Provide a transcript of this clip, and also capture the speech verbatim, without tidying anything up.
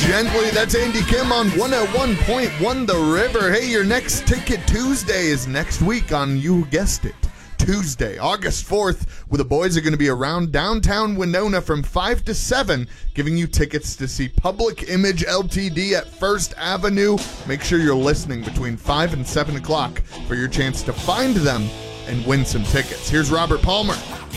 Gently. That's Andy Kim on one oh one point one The River. Hey, your next Ticket Tuesday is next week on, you guessed it, Tuesday, August fourth, where the boys are going to be around downtown Winona from five to seven, giving you tickets to see Public Image Limited at First Avenue. Make sure you're listening between five and seven o'clock for your chance to find them and win some tickets. Here's Robert Palmer.